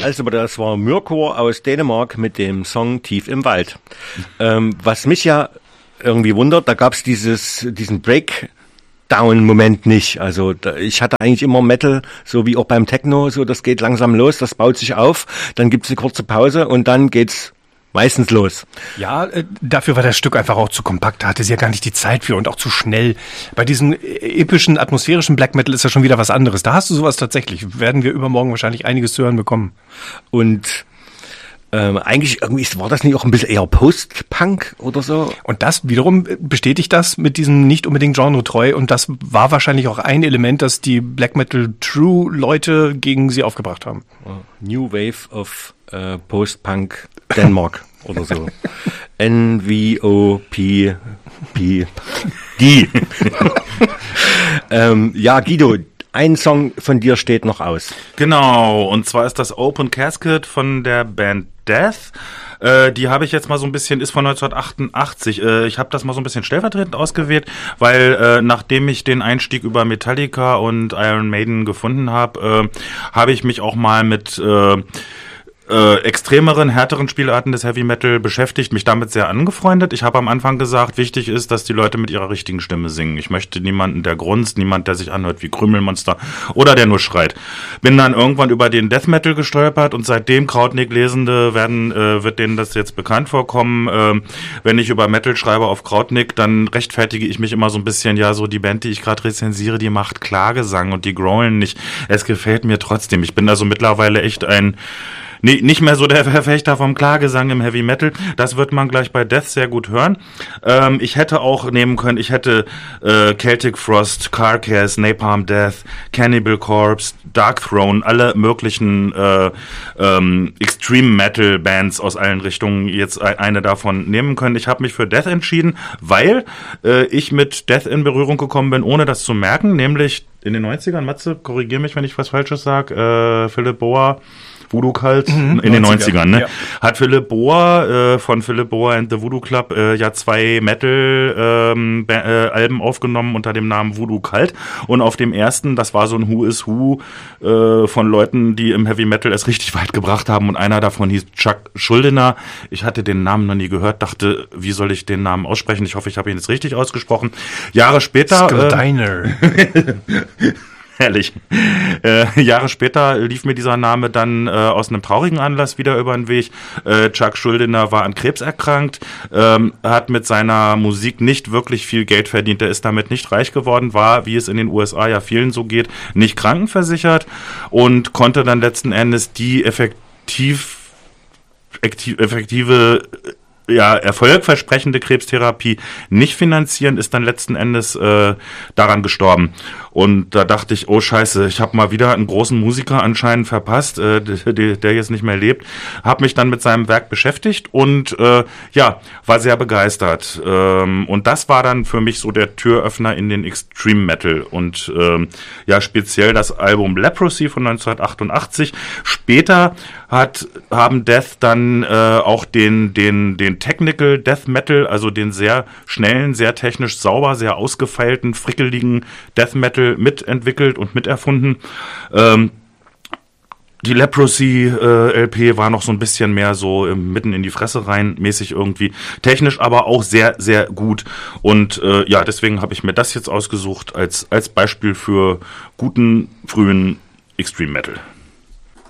Also, das war Myrkur aus Dänemark mit dem Song Tief im Wald. Was mich ja irgendwie wundert, da gab es diesen Breakdown-Moment nicht. Also ich hatte eigentlich immer Metal, so wie auch beim Techno, so das geht langsam los, das baut sich auf, dann gibt's eine kurze Pause und dann geht's meistens los. Ja, dafür war das Stück einfach auch zu kompakt. Da hatte sie ja gar nicht die Zeit für und auch zu schnell. Bei diesem epischen, atmosphärischen Black Metal ist ja schon wieder was anderes. Da hast du sowas tatsächlich. Werden wir übermorgen wahrscheinlich einiges zu hören bekommen. Und eigentlich irgendwie war das nicht auch ein bisschen eher Post-Punk oder so? Und das wiederum bestätigt das mit diesem nicht unbedingt genretreu. Und das war wahrscheinlich auch ein Element, das die Black Metal True Leute gegen sie aufgebracht haben. New Wave of Post-Punk Denmark oder so. NWOPD. Ja, Guido, ein Song von dir steht noch aus. Genau, und zwar ist das Open Casket von der Band Death. Die habe ich jetzt mal so ein bisschen, ist von 1988. Ich habe das mal so ein bisschen stellvertretend ausgewählt, weil nachdem ich den Einstieg über Metallica und Iron Maiden gefunden habe, habe ich mich auch mal mit extremeren, härteren Spielarten des Heavy Metal beschäftigt, mich damit sehr angefreundet. Ich habe am Anfang gesagt, wichtig ist, dass die Leute mit ihrer richtigen Stimme singen. Ich möchte niemanden, der grunzt, niemand, der sich anhört wie Krümelmonster oder der nur schreit. Bin dann irgendwann über den Death Metal gestolpert und seitdem Krautnik-Lesende wird denen das jetzt bekannt vorkommen. Wenn ich über Metal schreibe auf Krautnik, dann rechtfertige ich mich immer so ein bisschen, ja, so die Band, die ich gerade rezensiere, die macht Klagesang und die growlen nicht. Es gefällt mir trotzdem. Ich bin also mittlerweile echt nicht mehr so der Verfechter vom Klagesang im Heavy Metal. Das wird man gleich bei Death sehr gut hören. Ich hätte auch nehmen können, Celtic Frost, Carcass, Napalm Death, Cannibal Corpse, Dark Throne, alle möglichen Extreme Metal Bands aus allen Richtungen jetzt eine davon nehmen können. Ich habe mich für Death entschieden, weil ich mit Death in Berührung gekommen bin, ohne das zu merken, nämlich in den 90ern, Matze, korrigier mich, wenn ich was Falsches sage, Philipp Boa, Voodoo Cult, in den 90ern, ne? Ja. Hat Philipp Boa von Philipp Boa and the Voodoo Club ja 2 Metal-Alben aufgenommen unter dem Namen Voodoo Cult. Und auf dem ersten, das war so ein Who is Who von Leuten, die im Heavy Metal es richtig weit gebracht haben. Und einer davon hieß Chuck Schuldiner. Ich hatte den Namen noch nie gehört, dachte, wie soll ich den Namen aussprechen? Ich hoffe, ich habe ihn jetzt richtig ausgesprochen. Jahre später... Skyldiner. Herrlich. Jahre später lief mir dieser Name dann aus einem traurigen Anlass wieder über den Weg. Chuck Schuldiner war an Krebs erkrankt, hat mit seiner Musik nicht wirklich viel Geld verdient. Er ist damit nicht reich geworden, war, wie es in den USA ja vielen so geht, nicht krankenversichert und konnte dann letzten Endes die effektive erfolgversprechende Krebstherapie nicht finanzieren, ist dann letzten Endes daran gestorben. Und da dachte ich, oh Scheiße, ich habe mal wieder einen großen Musiker anscheinend verpasst, der jetzt nicht mehr lebt. Habe mich dann mit seinem Werk beschäftigt und war sehr begeistert. Und das war dann für mich so der Türöffner in den Extreme Metal. Und speziell das Album Leprosy von 1988. Später haben Death dann auch den Technical Death Metal, also den sehr schnellen, sehr technisch sauber, sehr ausgefeilten, frickeligen Death Metal mitentwickelt und miterfunden. Die Leprosy LP war noch so ein bisschen mehr so mitten in die Fresse rein mäßig irgendwie. Technisch aber auch sehr, sehr gut. Und deswegen habe ich mir das jetzt ausgesucht als Beispiel für guten, frühen Extreme Metal.